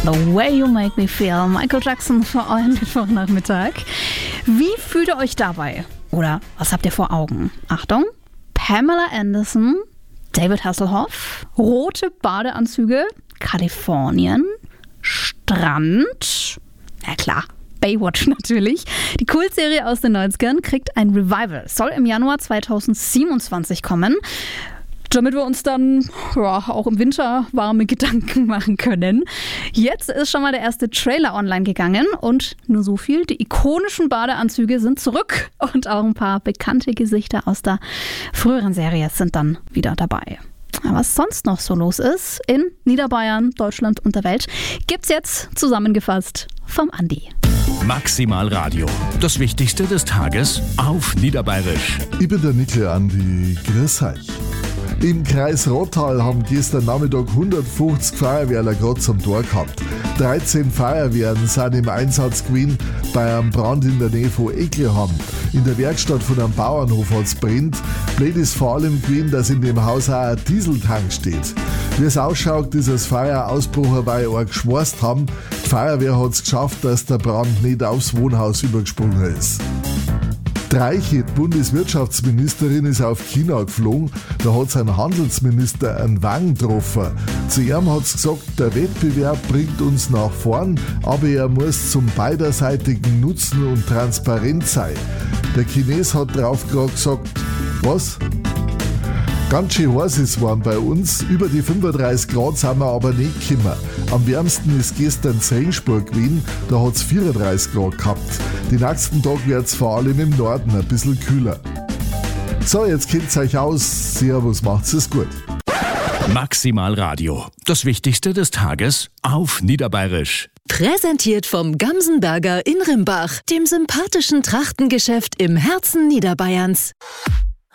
The Way You Make Me Feel. Michael Jackson für euren Mittwochnachmittag. Wie fühlt ihr euch dabei? Oder was habt ihr vor Augen? Achtung, Pamela Anderson, David Hasselhoff, rote Badeanzüge, Kalifornien, Strand, ja klar, Baywatch natürlich. Die Kultserie aus den 90ern kriegt ein Revival. Soll im Januar 2027 kommen, damit wir uns dann auch im Winter warme Gedanken machen können. Jetzt ist schon mal der erste Trailer online gegangen und nur so viel, die ikonischen Badeanzüge sind zurück und auch ein paar bekannte Gesichter aus der früheren Serie sind dann wieder dabei. Was sonst noch so los ist in Niederbayern, Deutschland und der Welt, gibt's jetzt zusammengefasst vom Andi. Maximal Radio. Das Wichtigste des Tages auf Niederbayerisch. Ich bin der Nickel Andi. Grüß euch. Im Kreis Rottal haben gestern Nachmittag 150 Feuerwehrler gerade zum Tor gehabt. 13 Feuerwehren sind im Einsatz gewesen bei einem Brand in der Nähe von Ekelham. In der Werkstatt von einem Bauernhof hat es brennt. Blöd ist vor allem gewesen, dass in dem Haus auch ein Dieseltank steht. Wie es ausschaut, ist das Feuer ausgebrochen, weil sie geschmorst haben. Die Feuerwehr hat es geschafft, dass der Brand nicht aufs Wohnhaus übergesprungen ist. Reiche, die Bundeswirtschaftsministerin, ist auf China geflogen. Da hat sein Handelsminister einen Wang getroffen. Zu ihm hat sie gesagt, der Wettbewerb bringt uns nach vorn, aber er muss zum beiderseitigen Nutzen und transparent sein. Der Chines hat darauf gerade gesagt, was? Ganz schön heiß ist es bei uns. Über die 35 Grad sind wir aber nicht gekommen. Am wärmsten ist gestern Regensburg gewesen, da hat es 34 Grad gehabt. Die nächsten Tage wird es vor allem im Norden ein bisschen kühler. So, jetzt kennt's euch aus. Servus, macht's es gut. Maximal Radio. Das Wichtigste des Tages auf Niederbayerisch. Präsentiert vom Gamsenberger in Rimbach, dem sympathischen Trachtengeschäft im Herzen Niederbayerns.